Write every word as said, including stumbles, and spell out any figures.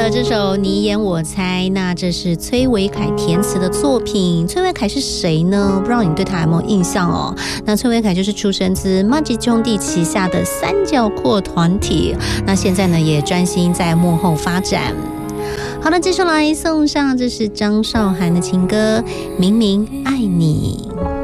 的这首你演我猜，那这是崔维凯填词的作品。崔维凯是谁呢？不知道你对他有没有印象哦？那崔维凯就是出身自马吉兄弟旗下的三角阔团体，那现在呢也专心在幕后发展。好的，接下来送上这是张韶涵的情歌《明明爱你》。